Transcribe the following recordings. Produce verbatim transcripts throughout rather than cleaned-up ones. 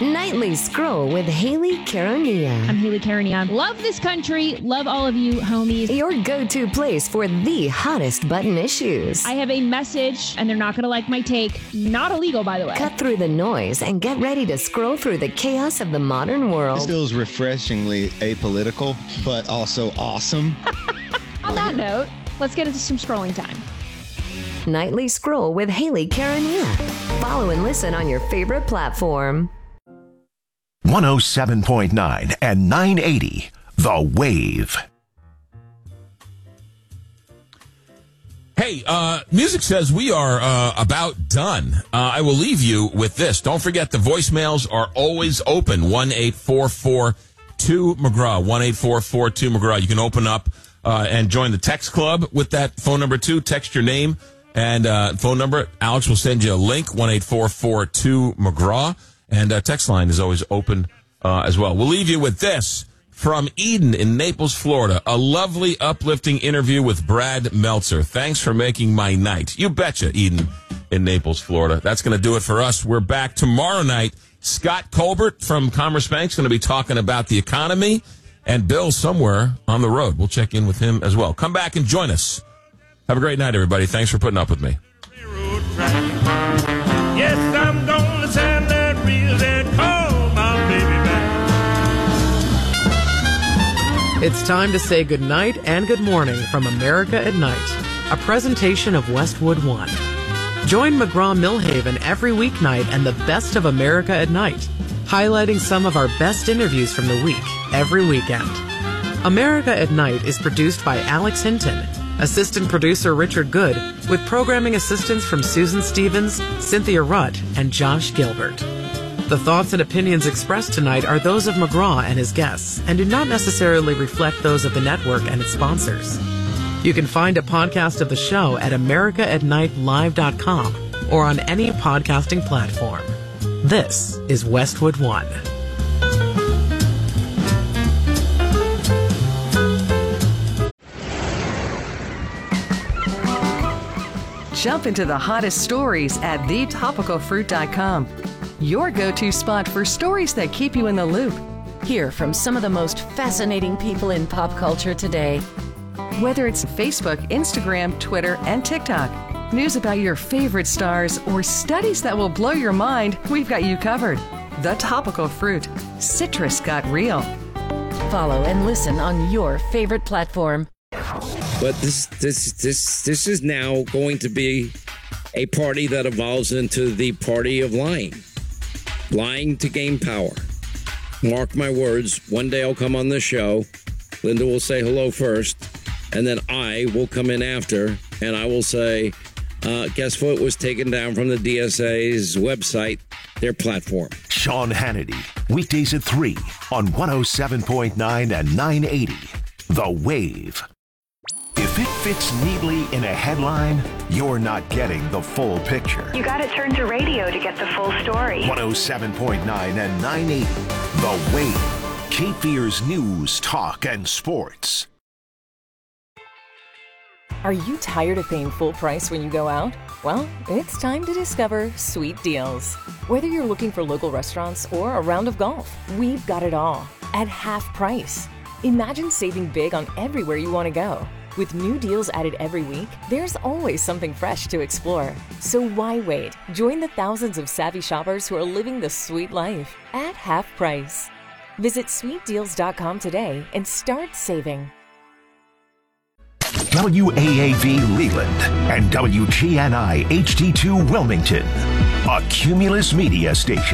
Nightly Scroll with Haley Caronia. I'm Haley Caronia. Love this country. Love all of you homies. Your go-to place for the hottest button issues. I have a message, and they're not going to like my take. Not illegal, by the way. Cut through the noise and get ready to scroll through the chaos of the modern world. This feels refreshingly apolitical, but also awesome. On that note, let's get into some scrolling time. Nightly Scroll with Haley Caronia. Follow and listen on your favorite platform. one oh seven point nine and nine eighty, The Wave. Hey, uh, music says we are uh, about done. Uh, I will leave you with this. Don't forget the voicemails are always open. one eight four four two McGraw. one eight four four two McGraw. You can open up uh, and join the text club with that phone number too. Text your name and uh, phone number. Alex will send you a link. one eight four four two McGraw. And uh, text line is always open uh, as well. We'll leave you with this from Eden in Naples, Florida. A lovely, uplifting interview with Brad Meltzer. Thanks for making my night. You betcha, Eden in Naples, Florida. That's going to do it for us. We're back tomorrow night. Scott Colbert from Commerce Bank is going to be talking about the economy, and Bill somewhere on the road. We'll check in with him as well. Come back and join us. Have a great night, everybody. Thanks for putting up with me. Yes, I'm going to send that reel and call my baby back. It's time to say good night and good morning from America at Night, a presentation of Westwood One. Join McGraw-Milhaven every weeknight and the best of America at Night, highlighting some of our best interviews from the week every weekend. America at Night is produced by Alex Hinton, assistant producer Richard Good, with programming assistance from Susan Stevens, Cynthia Rutt, and Josh Gilbert. The thoughts and opinions expressed tonight are those of McGraw and his guests and do not necessarily reflect those of the network and its sponsors. You can find a podcast of the show at america at night live dot com or on any podcasting platform. This is Westwood One. Jump into the hottest stories at the topical fruit dot com. Your go-to spot for stories that keep you in the loop. Hear from some of the most fascinating people in pop culture today. Whether it's Facebook, Instagram, Twitter, and TikTok, news about your favorite stars, or studies that will blow your mind, we've got you covered. The Topical Fruit. Citrus got real. Follow and listen on your favorite platform. But this this this this is now going to be a party that evolves into the party of lying. Lying to gain power. Mark my words, one day I'll come on this show, Linda will say hello first, and then I will come in after, and I will say, uh, guess what was taken down from the D S A's website, their platform. Sean Hannity, weekdays at three on one oh seven point nine and nine eighty, The Wave. If it fits neatly in a headline, you're not getting the full picture. You got to turn to radio to get the full story. one oh seven point nine and nine eighty, The Wave. Cape Fear's news, talk, and sports. Are you tired of paying full price when you go out? Well, it's time to discover Sweet Deals. Whether you're looking for local restaurants or a round of golf, we've got it all at half price. Imagine saving big on everywhere you want to go. With new deals added every week, there's always something fresh to explore. So why wait? Join the thousands of savvy shoppers who are living the sweet life at half price. Visit sweet deals dot com today and start saving. W A A V Leland and W G N I H D two Wilmington, a Cumulus Media station.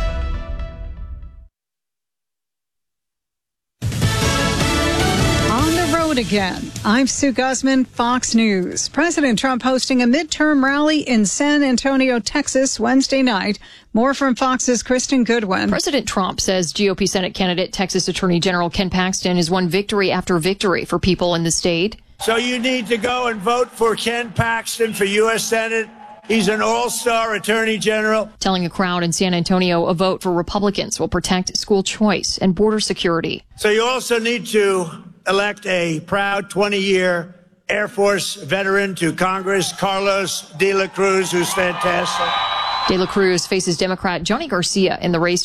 Again, I'm Sue Guzman, Fox News. President Trump hosting a midterm rally in San Antonio, Texas, Wednesday night. More from Fox's Kristen Goodwin. President Trump says G O P Senate candidate Texas Attorney General Ken Paxton has won victory after victory for people in the state. So you need to go and vote for Ken Paxton for U S Senate. He's an all-star attorney general. Telling a crowd in San Antonio a vote for Republicans will protect school choice and border security. So you also need to elect a proud twenty-year Air Force veteran to Congress, Carlos De La Cruz, who's fantastic. De La Cruz faces Democrat Johnny Garcia in the race